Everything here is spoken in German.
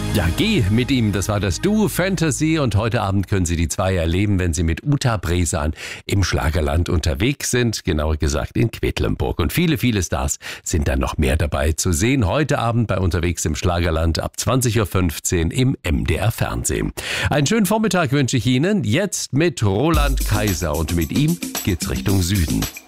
Ja, geh mit ihm, das war das Duo Fantasy und heute Abend können Sie die zwei erleben, wenn Sie mit Uta Bresan im Schlagerland unterwegs sind, genauer gesagt in Quedlinburg. Und viele Stars sind dann noch mehr dabei zu sehen. Heute Abend bei Unterwegs im Schlagerland ab 20.15 Uhr im MDR Fernsehen. Einen schönen Vormittag wünsche ich Ihnen, jetzt mit Roland Kaiser und mit ihm geht's Richtung Süden.